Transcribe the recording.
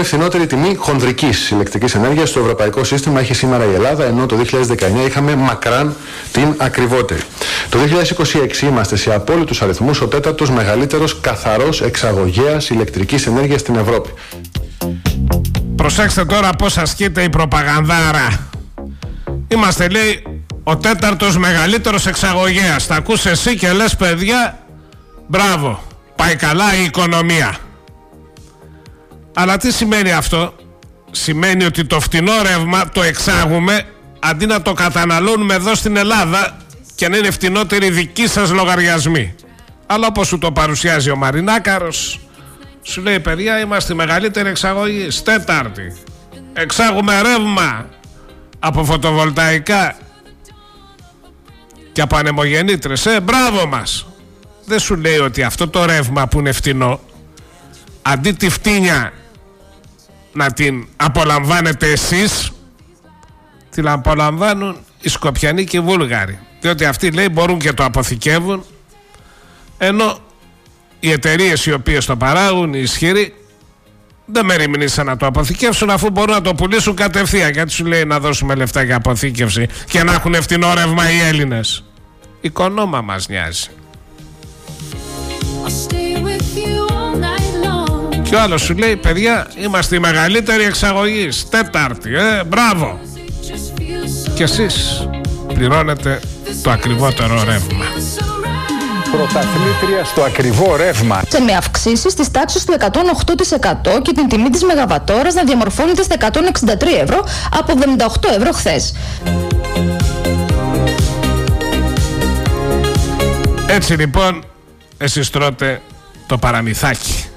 φθηνότερη τιμή χονδρικής ηλεκτρικής ενέργειας στο ευρωπαϊκό σύστημα έχει σήμερα η Ελλάδα, ενώ το 2019 είχαμε μακράν την ακριβότερη. Το 2026 είμαστε σε απόλυτους αριθμούς ο τέταρτος μεγαλύτερος καθαρός εξαγωγέας ηλεκτρικής ενέργειας στην Ευρώπη. Προσέξτε τώρα πώς ασκείται η προπαγανδάρα. Είμαστε, λέει, ο τέταρτος μεγαλύτερος εξαγωγέας. Τα ακούς εσύ και λες, παιδιά, μπράβο, πάει καλά η οικονομία. Αλλά τι σημαίνει αυτό? Σημαίνει ότι το φτηνό ρεύμα το εξάγουμε αντί να το καταναλώνουμε εδώ στην Ελλάδα και να είναι φτηνότεροι δικοί σας λογαριασμοί. Αλλά όπως σου το παρουσιάζει ο Μαρινάκαρος, σου λέει, παιδιά, είμαστε η μεγαλύτερη εξαγωγή, τέταρτη. Εξάγουμε ρεύμα από φωτοβολταϊκά και από ανεμογεννήτρες. Μπράβο μας. Δεν σου λέει ότι αυτό το ρεύμα που είναι φτηνό, αντί τη φτύνια να την απολαμβάνετε εσείς, την απολαμβάνουν οι Σκοπιανοί και οι Βούλγαροι, διότι αυτοί, λέει, μπορούν και το αποθηκεύουν, ενώ οι εταιρείες οι οποίες το παράγουν, οι ισχυροί, δεν μεριμνήσαν να το αποθηκεύσουν, αφού μπορούν να το πουλήσουν κατευθείαν. Γιατί σου λέει να δώσουμε λεφτά για αποθήκευση και να έχουν φτηνό ρεύμα οι Έλληνες? Οικονόμα μας νοιάζει. Και ο άλλος σου λέει, παιδιά, είμαστε η μεγαλύτερη εξαγωγή, τέταρτη, μπράβο. Και εσείς πληρώνετε το ακριβότερο ρεύμα. Πρωταθλήτρια στο ακριβό ρεύμα. Με αυξήσεις της τάξης του 108% και την τιμή της μεγαβατόρας να διαμορφώνεται στα 163 ευρώ από 78 ευρώ χθες. Έτσι λοιπόν, εσείς τρώτε το παραμυθάκι.